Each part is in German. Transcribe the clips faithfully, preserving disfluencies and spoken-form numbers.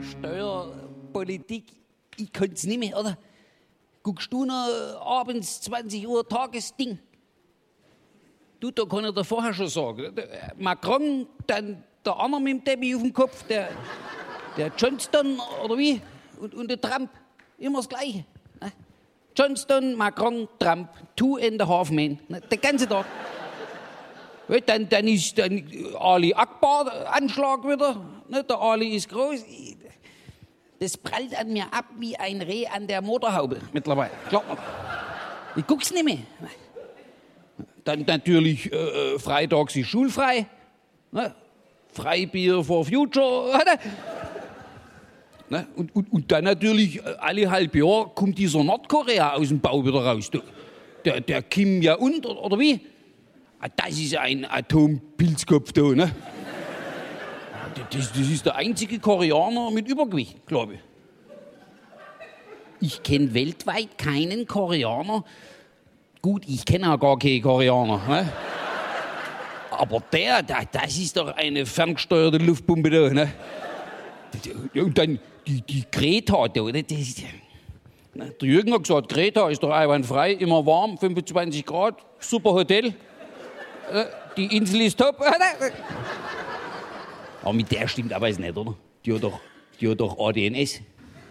Steuerpolitik, ich könnte es nicht mehr, oder? Guckst du noch abends zwanzig Uhr Tagesding? Du, da kann ich dir vorher schon sagen. Der Macron, dann der andere mit dem Teppich auf dem Kopf, der, der Johnston, oder wie? Und, und der Trump, immer das Gleiche. Ne? Johnston, Macron, Trump, two and a half men, ne? Der ganze Tag. Dann, dann ist dann Ali Akbar-Anschlag wieder. Ne? Der Ali ist groß. Das prallt an mir ab wie ein Reh an der Motorhaube mittlerweile. Glaubt mir. Ich guck's nicht mehr. Dann natürlich äh, freitags ist schulfrei. Ne? Freibier for Future. Ne? Und, und, und dann natürlich äh, alle halb Jahr kommt dieser Nordkorea aus dem Bau wieder raus. Der, der Kim Jong-un oder, oder wie? Das ist ein Atompilzkopf da. Ne? Das, das ist der einzige Koreaner mit Übergewicht, glaube ich. Ich kenne weltweit keinen Koreaner. Gut, ich kenne auch gar keinen Koreaner. Ne? Aber der, der, das ist doch eine ferngesteuerte Luftpumpe da. Ne? Und dann die, die Greta da. Das ist, ne? Der Jürgen hat gesagt, Greta ist doch einwandfrei, immer warm, fünfundzwanzig Grad, super Hotel. Die Insel ist top. Aber mit der stimmt aber es nicht, oder? Die hat doch, die hat doch A D N S.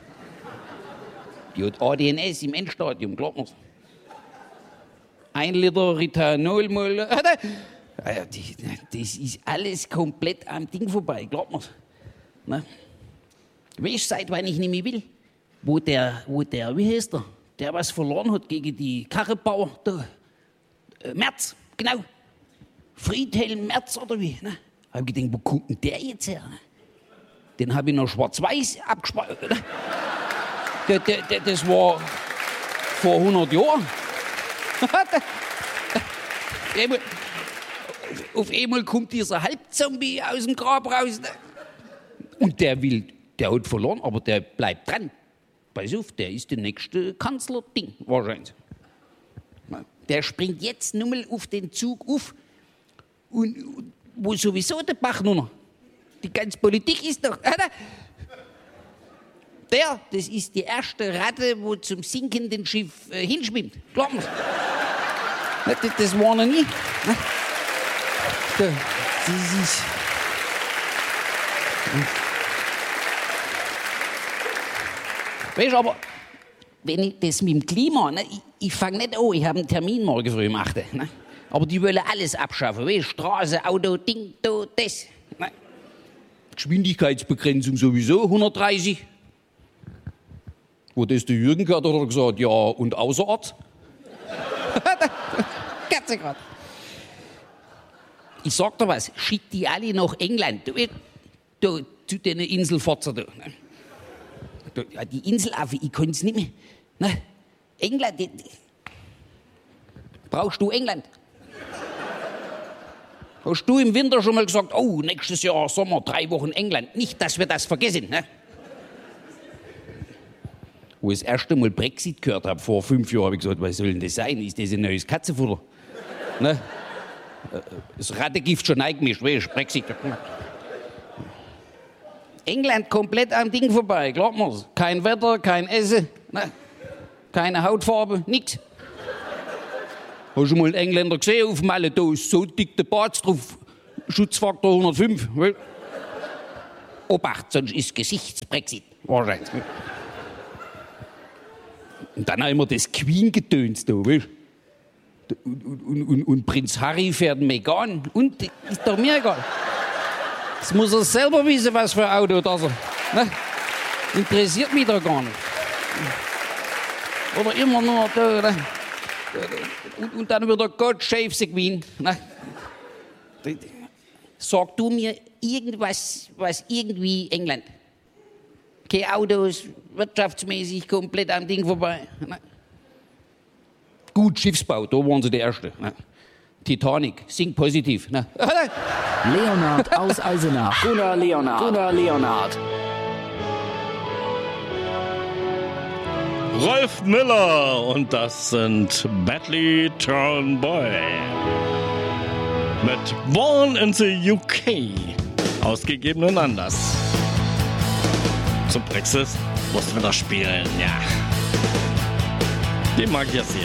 Die hat A D N S im Endstadium, glaubt mir's. Ein Liter Ritanol mal. Das ist alles komplett am Ding vorbei, glaubt mir's. Ne? Weißt du, seit wann ich nicht mehr will? Wo der, wo der, wie heißt der? Der was verloren hat gegen die Karrenbauer, der äh, Merz, genau. Friedhelm Merz oder wie? Ne? Hab ich gedacht, wo kommt denn der jetzt her? Ne? Den habe ich noch schwarz-weiß abgespeichert. Ne? Der, der, der, das war vor hundert Jahren. Auf einmal kommt dieser Halbzombie aus dem Grab raus. Ne? Und der will, der hat verloren, aber der bleibt dran. Pass auf, der ist der nächste Kanzler-Ding wahrscheinlich. Der springt jetzt nur mal auf den Zug auf. Und, und wo sowieso der Bach nur noch. Die ganze Politik ist doch. Der, das ist die erste Ratte, wo zum sinkenden Schiff äh, hinschwimmt. Glaub mir. Das, das war noch nie. Das ist. Weißt du, aber wenn ich das mit dem Klima, ne, ich, ich fange nicht an, ich habe einen Termin morgen früh um acht Uhr. Ne? Aber die wollen alles abschaffen, weißt du? Straße, Auto, Ding, do, das. Ne? Geschwindigkeitsbegrenzung sowieso, hundertdreißig. Wo das der Jürgen gehört, hat er gesagt, ja, und außerorts? Katze grad. Ich sag dir was, schick die alle nach England, du, du, zu den Inselfotzer. Ne? Die Inselaffe, ich kann es nicht mehr. Ne? England, die, die. Brauchst du England? Hast du im Winter schon mal gesagt, oh, nächstes Jahr Sommer, drei Wochen England. Nicht, dass wir das vergessen. Ne? Wo ich das erste Mal Brexit gehört habe, vor fünf Jahren, habe ich gesagt, was soll denn das sein? Ist das ein neues Katzenfutter? Ne? Das Rattengift schon eingemischt, weißt du, Brexit. England komplett am Ding vorbei, glaubt mir's. Kein Wetter, kein Essen, ne? Keine Hautfarbe, nix. Hast du schon mal einen Engländer gesehen auf Malle? Da ist so dick der Bart drauf. Schutzfaktor hundertfünf. Weil Obacht, sonst ist Gesichtsbrexit. Wahrscheinlich. Und dann auch immer das Queen-Gedöns da, weißt du? Und, und, und, und Prinz Harry fährt Meghan. Und ist doch mir egal. Das muss er selber wissen, was für ein Auto das er. Ne? Interessiert mich doch gar nicht. Oder immer nur da. Ne? Und, und dann wieder God save the Queen. Ne? Sag du mir irgendwas, was irgendwie England. Keine Autos, wirtschaftsmäßig komplett am Ding vorbei. Ne? Gut, Schiffsbau, da waren sie die Erste. Ne? Titanic, sing positiv. Ne? Leonhard aus Eisenach. Gunnar Leonhard. Gunnar Leonhard. Rolf Miller und das sind Badly Turned Boy. Mit Born in the U K. Ausgegebenen Anlass. zum Brexit mussten wir das spielen, ja. Den mag ich ja sehr.